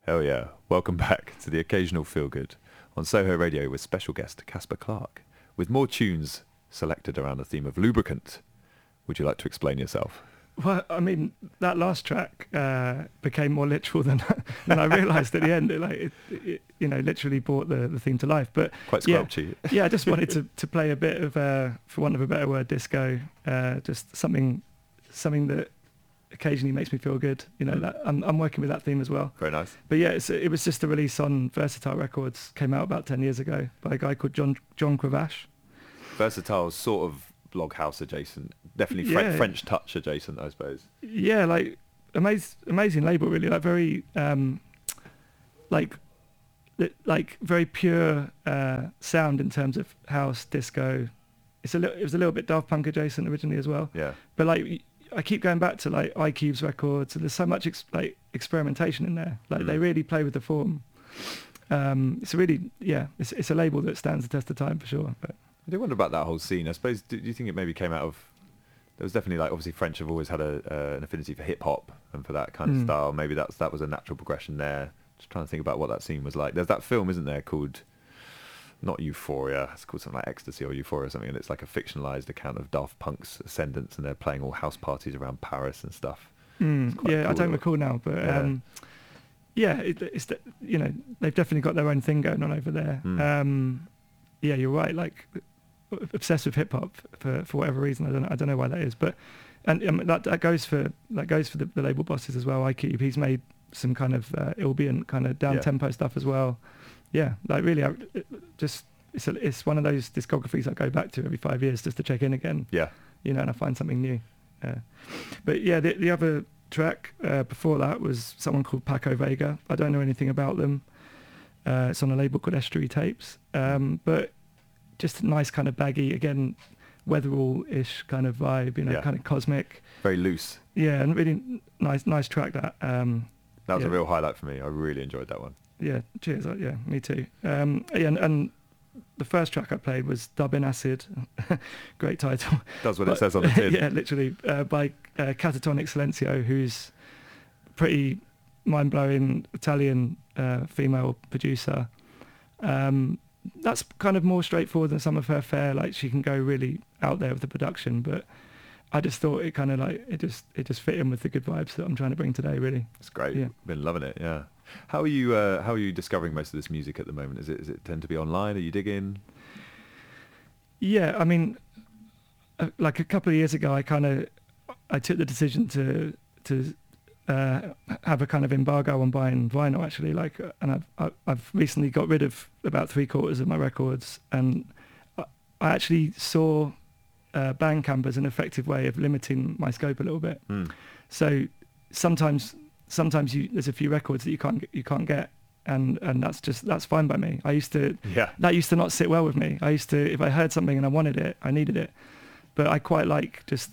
Hell yeah. Welcome back to the Occasional Feel Good on Soho Radio with special guest Casper Clark, with more tunes selected around the theme of lubricant. Would you like to explain yourself? Well, I mean, that last track became more literal than I realised at the end. It literally brought the theme to life. But Quite squelchy. Yeah, I just wanted to play a bit of, for want of a better word, disco. Just something that occasionally makes me feel good. That I'm working with that theme as well. Very nice. But yeah, it was just a release on Versatile Records. Came out about 10 years ago by a guy called John Cravache. Versatile, sort of blog house adjacent, definitely French touch adjacent, I suppose. Yeah, like amazing label, really. Like very very pure sound in terms of house, disco. It was a little bit Daft Punk adjacent originally as well. Yeah. But like I keep going back to like iCube's records, and there's so much experimentation in there. Like they really play with the form. It's a label that stands the test of time for sure. But I do wonder about that whole scene. I suppose, do you think it maybe came out of... There was definitely, like, obviously French have always had an affinity for hip-hop and for that kind of style. Maybe that was a natural progression there. Just trying to think about what that scene was like. There's that film, isn't there, called... Not Euphoria. It's called something like Ecstasy or Euphoria or something. And it's like a fictionalized account of Daft Punk's ascendance, and they're playing all house parties around Paris and stuff. Yeah, cool. I don't recall now, but... they've definitely got their own thing going on over there. Yeah, you're right. Like, obsessed with hip hop for whatever reason. I don't know why that is, but that goes for the label bosses as well. iCube, he's made some kind of ambient kind of down tempo stuff as well. Yeah, like really, it's one of those discographies I go back to every 5 years just to check in again. Yeah, and I find something new. But yeah, the other track before that was someone called Paco Vega. I don't know anything about them. It's on a label called Estuary Tapes, but just a nice kind of baggy, again, Weatherall-ish kind of vibe, kind of cosmic. Very loose. Yeah, and really nice track that. That was a real highlight for me. I really enjoyed that one. Yeah, cheers. Yeah, me too. And the first track I played was Dub in Acid. Great title. Does what it says on the tin. Yeah, literally, by Catatonic Silencio, who's pretty mind-blowing Italian female producer. That's kind of more straightforward than some of her fare. Like, she can go really out there with the production, but I just thought it kind of like it just fit in with the good vibes that I'm trying to bring today. Really, it's great. Yeah. Been loving it. Yeah. How are you discovering most of this music at the moment? Is it tend to be online? Are you digging? Yeah, I mean, like a couple of years ago, I took the decision to have a kind of embargo on buying vinyl, actually. Like, and I've recently got rid of about 3/4 of my records, and I actually saw Bandcamp as an effective way of limiting my scope a little bit. So sometimes there's a few records that you can't get, and that's fine by me. That used to not sit well with me. I used to, if I heard something and I wanted it, I needed it, but I quite like just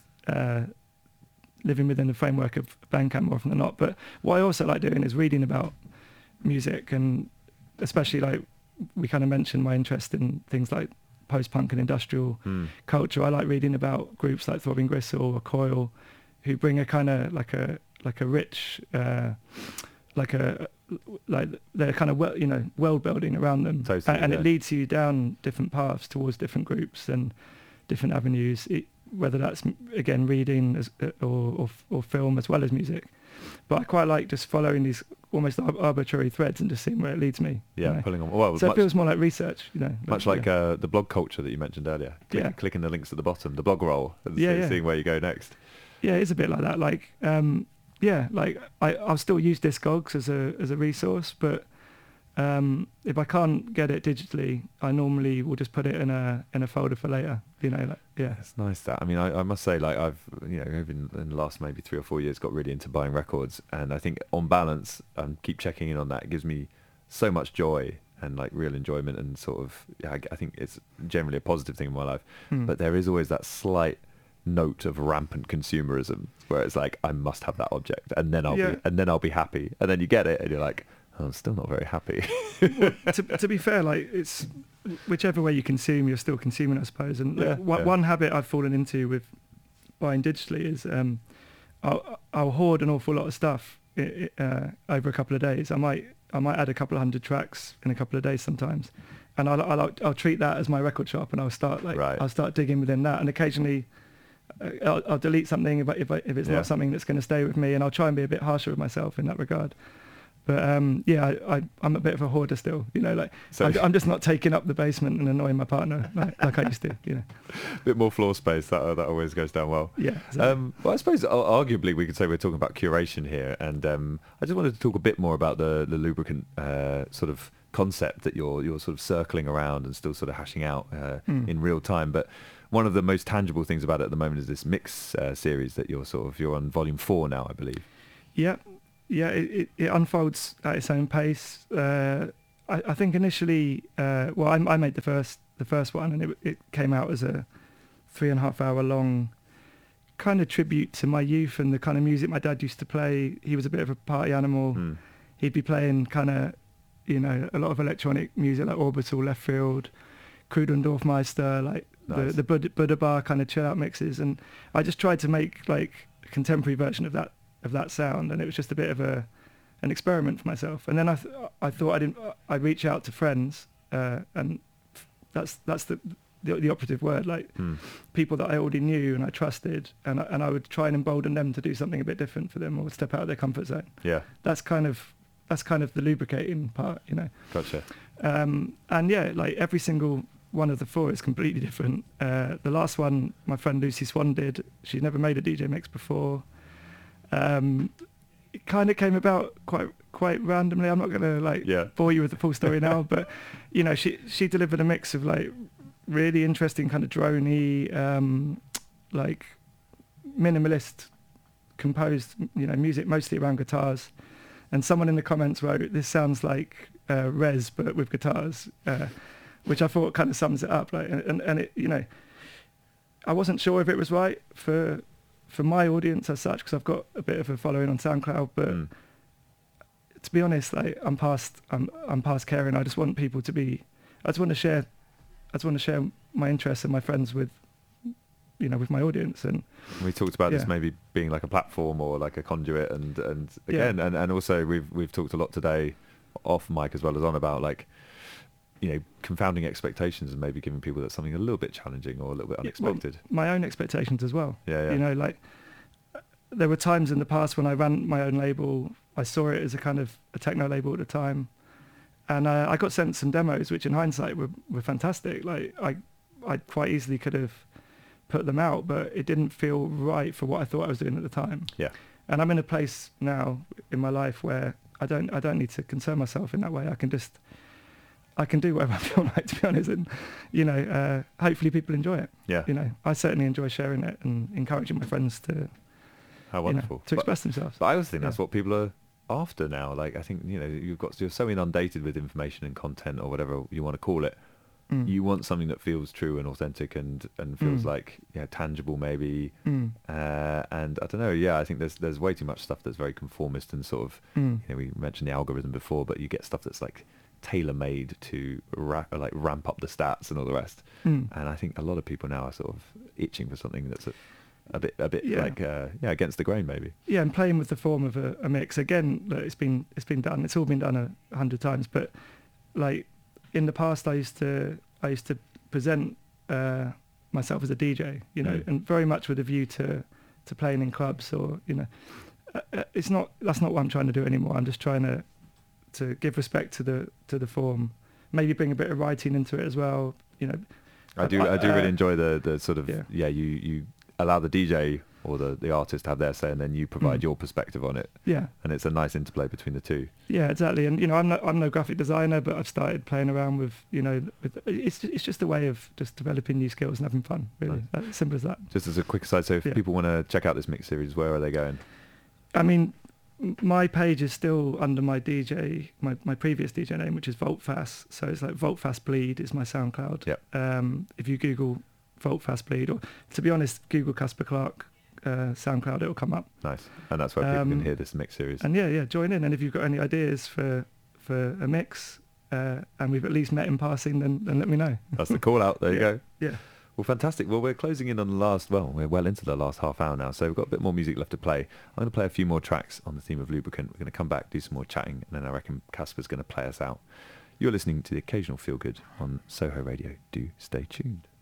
living within the framework of Bandcamp more often than not. But what I also like doing is reading about music, and especially, like, we kind of mentioned my interest in things like post-punk and industrial culture. I like reading about groups like Throbbing Gristle or Coil, who bring a kind of like a rich, they're kind of world building around them, totally, and it leads you down different paths towards different groups and different avenues. Whether that's again reading or film as well as music. But I quite like just following these almost arbitrary threads and just seeing where it leads me. Yeah, pulling on. Well, so it feels more like research, Much like the blog culture that you mentioned earlier. Clicking the links at the bottom, the blog roll, and seeing where you go next. Yeah, it's a bit like that. Like, I'll still use Discogs as a resource, but if I can't get it digitally, I normally will just put it in a folder for later. It's nice that. I mean, I must say, like, I've in the last maybe 3 or 4 years got really into buying records, and I think on balance, keep checking in on that. It gives me so much joy and like real enjoyment, and sort of I think it's generally a positive thing in my life. But there is always that slight note of rampant consumerism where it's like, I must have that object, and then I'll be happy, and then you get it and you're like, I'm still not very happy. Well, to be fair, like, it's whichever way you consume, you're still consuming, I suppose. And one habit I've fallen into with buying digitally is I'll hoard an awful lot of stuff over a couple of days. I might add a couple of hundred tracks in a couple of days sometimes, and I'll treat that as my record shop, and I'll start I'll start digging within that, and occasionally I'll delete something if it's not something that's going to stay with me, and I'll try and be a bit harsher with myself in that regard. But I'm a bit of a hoarder still, so I'm just not taking up the basement and annoying my partner like I used to, A bit more floor space, that always goes down well. Yeah. Exactly. Well, I suppose arguably we could say we're talking about curation here, and I just wanted to talk a bit more about the lubricant sort of concept that you're sort of circling around and still sort of hashing out in real time. But one of the most tangible things about it at the moment is this mix series that you're on volume 4 now, I believe. Yeah. Yeah, it unfolds at its own pace. I think initially, I made the first one, and it came out as a 3.5 hour long kind of tribute to my youth and the kind of music my dad used to play. He was a bit of a party animal. He'd be playing kind of, a lot of electronic music like Orbital, Left Field, Crude und Dorfmeister, like nice. the Buddha Bar kind of chill out mixes, and I just tried to make like a contemporary version of that sound, and it was just a bit of an experiment for myself. And then I thought I'd reach out to friends, and that's the operative word, like people that I already knew and I trusted, and I would try and embolden them to do something a bit different for them or step out of their comfort zone. Yeah, that's kind of the lubricating part, Gotcha. And yeah, like every single one of the 4 is completely different. The last one my friend Lucy Swan did, she'd never made a DJ mix before. It kind of came about quite randomly. I'm not going to bore you with the full story now, but she delivered a mix of like really interesting kind of droney, like minimalist composed, music mostly around guitars. And someone in the comments wrote, "This sounds like Rez but with guitars," which I thought kind of sums it up. Like, and it, I wasn't sure if it was right for my audience as such, because I've got a bit of a following on SoundCloud, but to be honest, like I'm past caring. I just want people to be. I just want to share my interests and my friends with my audience. And we talked about this maybe being like a platform or like a conduit, and again, and also we've talked a lot today off mic as well as on about like confounding expectations and maybe giving people that something a little bit challenging or a little bit unexpected. Well, my own expectations as well. Yeah. Like there were times in the past when I ran my own label, I saw it as a kind of a techno label at the time, and I got sent some demos which in hindsight were fantastic. Like I quite easily could have put them out, but it didn't feel right for what I thought I was doing at the time. Yeah. And I'm in a place now in my life where I don't need to concern myself in that way. I can do whatever I feel like, to be honest, and hopefully people enjoy it. Yeah. I certainly enjoy sharing it and encouraging my friends to how wonderful to express themselves. But I also think that's what people are after now. Like I think you're so inundated with information and content or whatever you want to call it. You want something that feels true and authentic and feels like tangible maybe. And I don't know. Yeah, I think there's way too much stuff that's very conformist and sort of we mentioned the algorithm before, but you get stuff that's like tailor-made to ramp up the stats and all the rest. And I think a lot of people now are sort of itching for something that's a bit like against the grain maybe. Yeah, and playing with the form of a mix again. It's been done. It's all been done 100 times. But like in the past, I used to present myself as a DJ, and very much with a view to playing in clubs or that's not what I'm trying to do anymore. I'm just trying to give respect to the form, maybe bring a bit of writing into it as well. I do really enjoy the sort of you allow the DJ or the artist to have their say, and then you provide your perspective on it. Yeah, and it's a nice interplay between the two. Yeah, exactly. And I'm no graphic designer, but I've started playing around with it's just a way of just developing new skills and having fun. Really, nice. Simple as that. Just as a quick aside, so if people want to check out this mix series, where are they going? I mean, my page is still under my previous DJ name, which is Voltfast. So it's like Voltfast Bleed is my SoundCloud. Yep. If you Google Voltfast Bleed, or to be honest, Google Casper Clark SoundCloud, it'll come up. Nice. And that's where people can hear this mix series. And join in. And if you've got any ideas for a mix, and we've at least met in passing, then let me know. That's the call out. There you go. Yeah. Well, fantastic. Well, we're closing in on the last, well, we're well into the last half hour now, so we've got a bit more music left to play. I'm going to play a few more tracks on the theme of lubricant. We're going to come back, do some more chatting, and then I reckon Casper's going to play us out. You're listening to the Occasional Feel Good on Soho Radio. Do stay tuned.